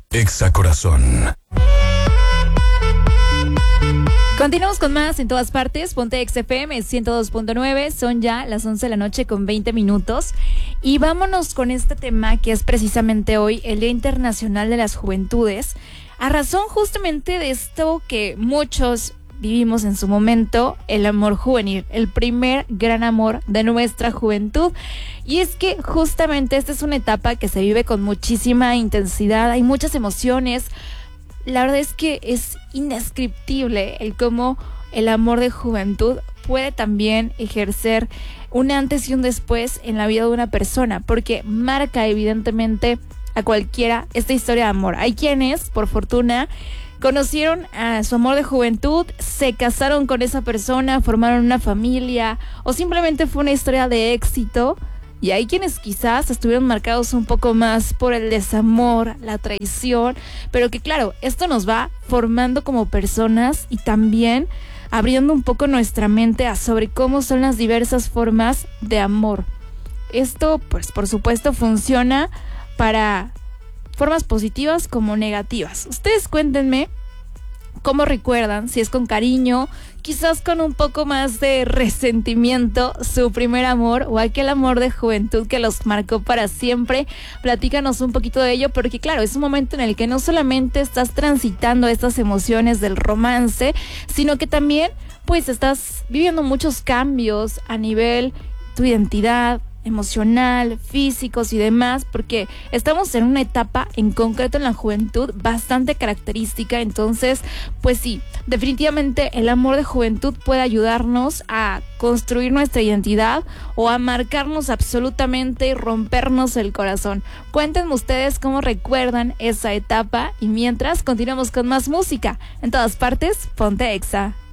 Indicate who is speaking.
Speaker 1: Exa Corazón.
Speaker 2: Continuamos con más en todas partes. Ponte XFM 102.9. Son ya las 11 de la noche con 20 minutos. Y vámonos con este tema que es precisamente hoy, el Día Internacional de las Juventudes. A razón justamente de esto que muchos vivimos en su momento, el amor juvenil, el primer gran amor de nuestra juventud. Y es que justamente esta es una etapa que se vive con muchísima intensidad, hay muchas emociones. La verdad es que es indescriptible el cómo el amor de juventud puede también ejercer un antes y un después en la vida de una persona, porque marca evidentemente a cualquiera esta historia de amor. Hay quienes, por fortuna, conocieron a su amor de juventud, se casaron con esa persona, formaron una familia o simplemente fue una historia de éxito. Y hay quienes quizás estuvieron marcados un poco más por el desamor, la traición, pero que claro, esto nos va formando como personas y también abriendo un poco nuestra mente sobre cómo son las diversas formas de amor. Esto, pues por supuesto, funciona para formas positivas como negativas. Ustedes cuéntenme cómo recuerdan, si es con cariño, quizás con un poco más de resentimiento, su primer amor o aquel amor de juventud que los marcó para siempre. Platícanos un poquito de ello, porque claro, es un momento en el que no solamente estás transitando estas emociones del romance, sino que también pues estás viviendo muchos cambios a nivel tu identidad emocional, físicos y demás, porque estamos en una etapa en concreto en la juventud bastante característica. Entonces, pues sí, definitivamente el amor de juventud puede ayudarnos a construir nuestra identidad o a marcarnos absolutamente y rompernos el corazón. Cuéntenme ustedes cómo recuerdan esa etapa y mientras continuamos con más música. En todas partes, ponte Exa.